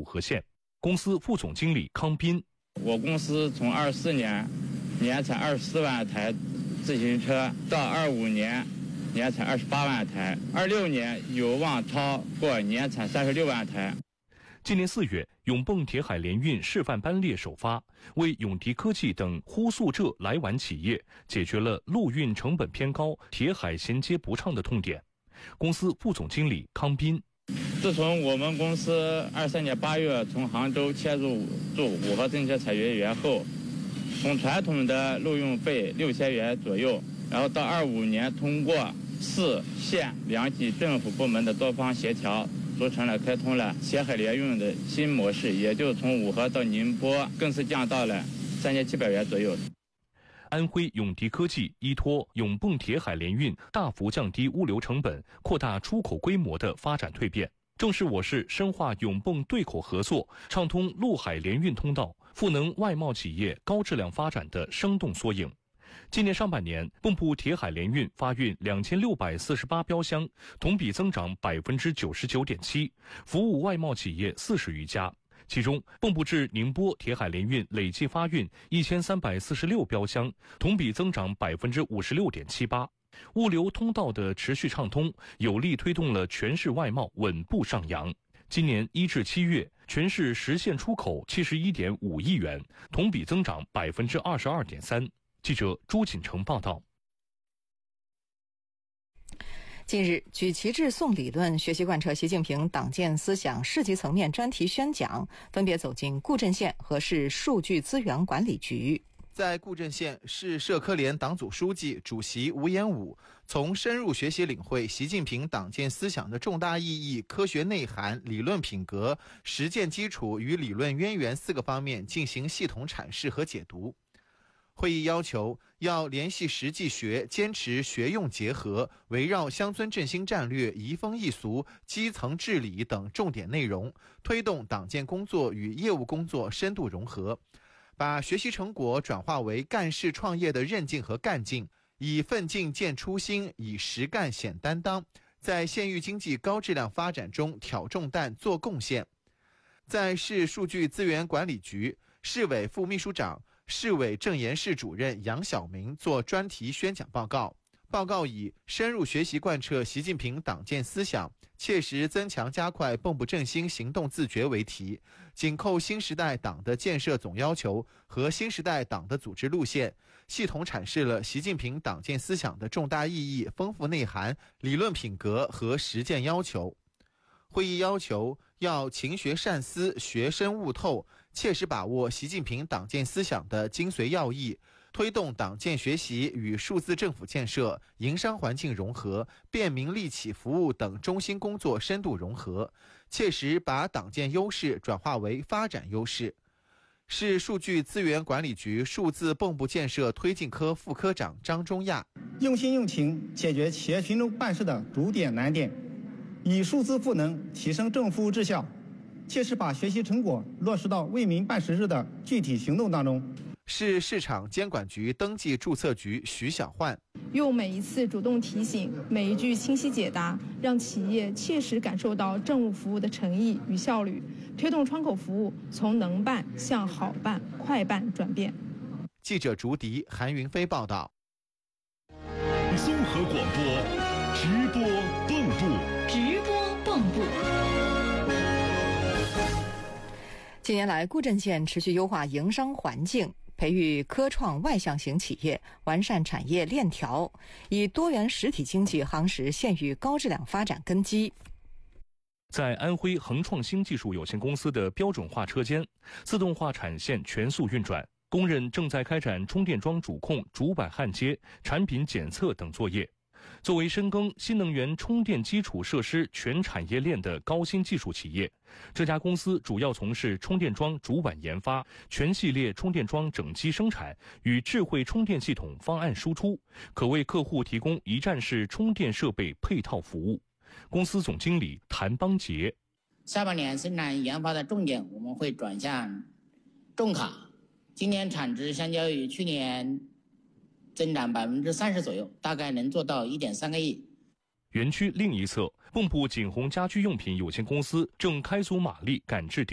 五河县。公司副总经理康斌： 我公司从24年年产24万台自行车，到25年年产28万台，26年有望超过年产36万台。 今年4月，永泵铁海联运示范班列首发，为永迪科技等呼苏浙来皖企业解决了陆运成本偏高、铁海衔接不畅的痛点。公司副总经理康斌： 自从我们公司23年8月从杭州迁入五河自行车采掘园后，从传统的路运费6000元左右，然后到25年通过市县两级政府部门的多方协调，开通了铁海联运的新模式，也就从五河到宁波更是降到了3700元左右。 安徽永迪科技依托永泵铁海联运大幅降低物流成本、扩大出口规模的发展蜕变，正是我市深化永泵对口合作、畅通陆海联运通道、赋能外贸企业高质量发展的生动缩影。今年上半年，蚌埠铁海联运发运2648标箱，同比增长99.7%，服务外贸企业40余家。其中，蚌埠至宁波铁海联运累计发运1346标箱，同比增长56.78%。物流通道的持续畅通，有力推动了全市外贸稳步上扬。今年1至7月，全市实现出口71.5亿元，同比增长22.3%。记者朱锦成报道。 近日，举旗帜颂理论，学习贯彻习近平党建思想市级层面专题宣讲分别走进固镇县和市数据资源管理局。 在固镇县，市社科联党组书记、主席吴延武从深入学习领会习近平党建思想的重大意义、科学内涵、理论品格、实践基础与理论渊源4个方面进行系统阐释和解读。会议要求要联系实际学，坚持学用结合，围绕乡村振兴战略、移风易俗、基层治理等重点内容，推动党建工作与业务工作深度融合，把学习成果转化为干事创业的韧劲和干劲，以奋进见初心，以实干显担当，在县域经济高质量发展中挑重担做贡献。在市数据资源管理局，市委副秘书长、市委政研室主任杨晓明做专题宣讲报告。报告以深入学习贯彻习近平党建思想，切实增强加快蚌埠振兴行动自觉为题，紧扣新时代党的建设总要求和新时代党的组织路线，系统阐释了习近平党建思想的重大意义、丰富内涵、理论品格和实践要求。会议要求要勤学善思，学深悟透，切实把握习近平党建思想的精髓要义，推动党建学习与数字政府建设、营商环境融合、便民利企服务等中心工作深度融合，切实把党建优势转化为发展优势。市数据资源管理局数字蚌埠建设推进科副科长张忠亚： 用心用情解决企业群众办事的堵点难点，以数字赋能提升政服务质效，切实把学习成果落实到为民办实事的具体行动当中。 市市场监管局登记注册局徐小焕： 用每一次主动提醒，每一句清晰解答，让企业切实感受到政务服务的诚意与效率，推动窗口服务从能办向好办、快办转变。 记者竹笛、韩云飞报道。 综合广播，直播蚌埠， 直播蚌埠。 近年来，固镇县持续优化营商环境，培育科创外向型企业，完善产业链条，以多元实体经济夯实县域高质量发展根基。 在安徽恒创新技术有限公司的标准化车间，自动化产线全速运转，工人正在开展充电桩主控、主板焊接、产品检测等作业。作为深耕新能源充电基础设施全产业链的高新技术企业，这家公司主要从事充电桩主板研发、全系列充电桩整机生产与智慧充电系统方案输出，可为客户提供一站式充电设备配套服务。公司总经理谭邦杰： 下半年生产研发的重点我们会转向重卡，今年产值相较于去年增长30%左右，大概能做到1.3个亿。 园区另一侧，蚌埠景鸿家居用品有限公司正开足马力赶制